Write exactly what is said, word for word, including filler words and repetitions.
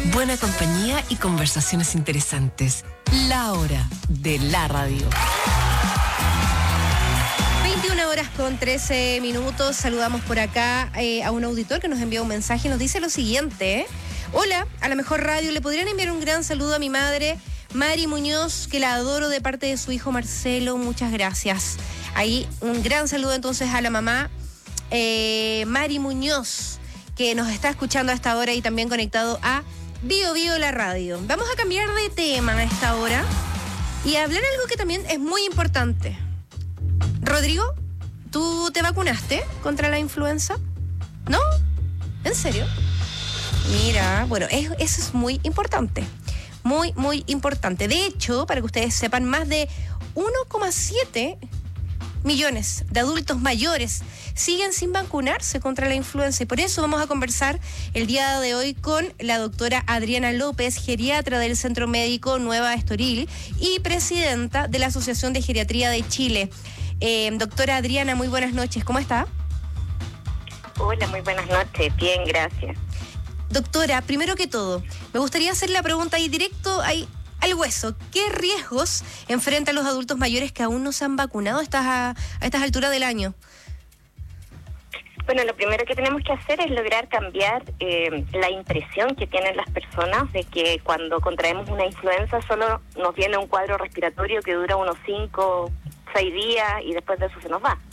buena compañía y conversaciones interesantes. La hora de la radio. veintiuna horas con trece minutos. Saludamos por acá eh, a un auditor que nos envió un mensaje y nos dice lo siguiente. ¿eh? Hola, a la mejor radio. ¿Le podrían enviar un gran saludo a mi madre, Mari Muñoz, que la adoro, de parte de su hijo Marcelo? Muchas gracias. Ahí un gran saludo entonces a la mamá eh, Mari Muñoz, que nos está escuchando a esta hora y también conectado a Bio Bio la radio. Vamos a cambiar de tema a esta hora y a hablar algo que también es muy importante. Rodrigo, ¿tú te vacunaste contra la influenza? ¿No? ¿En serio? Mira, bueno, es, eso es muy importante. Muy, muy importante. De hecho, para que ustedes sepan, más de uno coma siete millones de adultos mayores siguen sin vacunarse contra la influenza, y por eso vamos a conversar el día de hoy con la doctora Adriana López, geriatra del Centro Médico Nueva Estoril y presidenta de la Asociación de Geriatría de Chile. Eh, doctora Adriana, muy buenas noches, ¿cómo está? Hola, muy buenas noches, bien, gracias. Doctora, primero que todo, me gustaría hacer la pregunta ahí directo, ahí al hueso. ¿Qué riesgos enfrentan los adultos mayores que aún no se han vacunado a estas, a, a estas alturas del año? Bueno, lo primero que tenemos que hacer es lograr cambiar eh, la impresión que tienen las personas de que cuando contraemos una influenza solo nos viene un cuadro respiratorio que dura unos cinco, seis días y después de eso se nos va.